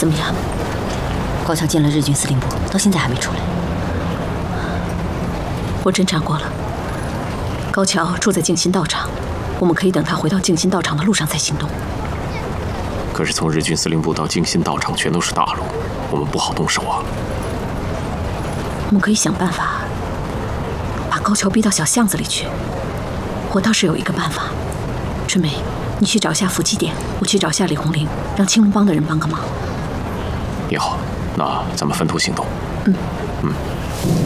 怎么样？高桥进了日军司令部，到现在还没出来。 我侦查过了，高桥住在静心道场，我们可以等他回到静心道场的路上再行动。 可是从日军司令部到静心道场全都是大路，我们不好动手啊。 我们可以想办法把高桥逼到小巷子里去。我倒是有一个办法，春梅，你去找下伏击点，我去找下李红玲，让青龙帮的人帮个忙。 也好，那咱们分头行动。 嗯。